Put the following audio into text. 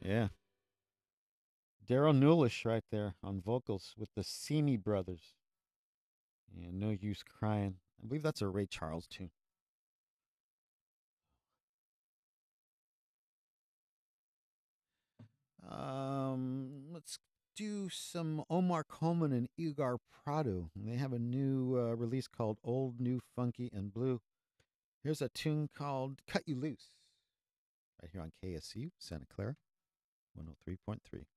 Yeah. Daryl Newlish right there on vocals with the Simi Brothers. Yeah, No Use Crying. I believe that's a Ray Charles tune. Let's do some Omar Coleman and Igor Prado. They have a new release called Old, New, Funky, and Blue. Here's a tune called Cut You Loose right here on KSU, Santa Clara 103.3.